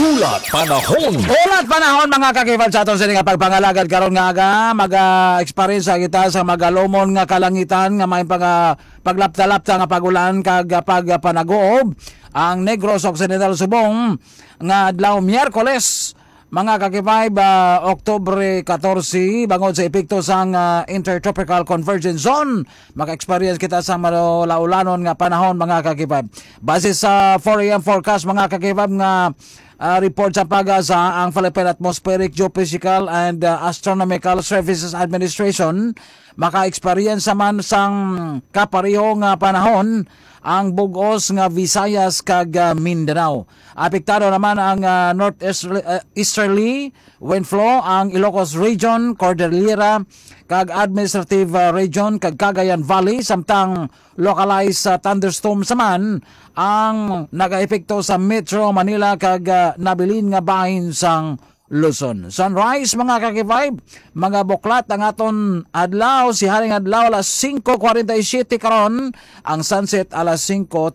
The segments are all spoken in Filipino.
Ulat panahon. Ulat panahon mga kakifal sa aton sa nga pagpangalagad karon nga aga mag-experience kita sa magalomon nga kalangitan nga may paglapta-lapta nga pagulan kag pagpanagoob ang Negros Occidental Subong nga adlaw Miyerkules mga kakifay Oktubre 14 bangod sa epekto sang Intertropical Convergence Zone maka-experience kita sa malaulanon nga panahon mga kakifay. Base sa 4 AM forecast mga kakifay nga report sa pag-asa ang Philippine Atmospheric Geophysical and Astronomical Services Administration maka-experience man sang kapareho nga panahon ang bugos nga Visayas kag Mindanao. Apektado naman ang northeasterly wind flow ang Ilocos Region, Cordillera kag administrative region kag Cagayan Valley samtang localized thunderstorm saman ang nagaepekto sa Metro Manila kag nabilin nga bahin sang Luzon. Sunrise mga kakifay, mga buklat ang aton adlaw, si haring adlaw alas 5:47 karon, ang sunset alas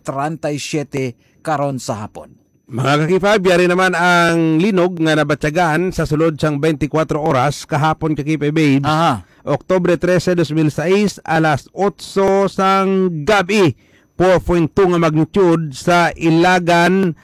5:37 karon sa hapon. Mga kakipay, biyari naman ang linog nga nabatyagan sa sulod sang 24 oras kahapon kakipay babes. Aha. Oktubre 13, 2006, alas 8 sang gabi. 4.2 nga magnitude sa Ilagan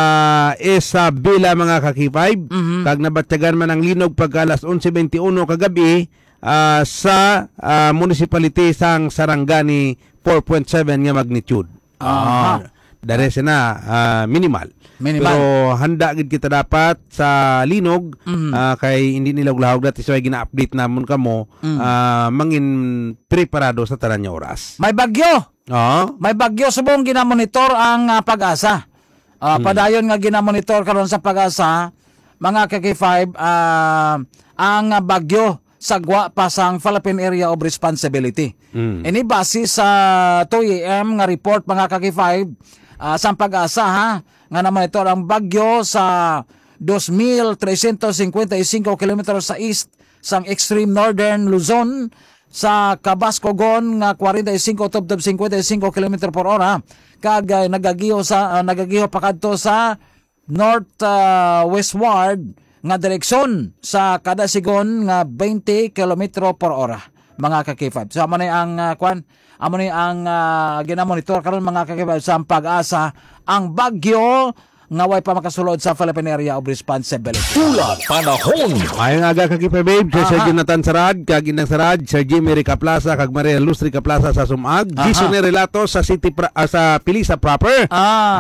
Isabela mga kakipay. Kag nabatyagan man ang linog pagka alas 11:21 kagabi sa municipality sang Sarangani 4.7 nga magnitude. Dare na minimal. Pero handa gid kita dapat sa linog kay hindi nila uglahog dati so gina-update namon kamo mangin preparado sa tanan nga oras. May bagyo. May bagyo subong ginamonitor ang pag-asa. Padayon nga ginamonitor karon sa pag-asa mga kaki-5 ang bagyo sagwa pa sang Philippine Area of Responsibility. Ini base sa 2 AM nga report mga kaki-5 sa pag-asa nga namonitor ang bagyo sa 2,355 km sa east sang extreme northern Luzon sa Cabascogon nga 45 tubtob 55 km per hora kag nagagiho pakadto sa north westward nga direksyon sa kada sigon nga 20 km per hora mga kakifab. So amo ni ang amo ni ang ginamonitor karon mga kakifab sa pag-asa ang bagyo nga way pa makasulod sa Philippine Area of Responsibility. Ulat panahon. Ayong aga kakipay babe, Sir Jonathan Sarad, kag Inang Sarad, Sir Jimmy Rica Plaza, kag Maria Lustri Plaza sa Sumag, Jason Relato sa City sa Pilisa proper.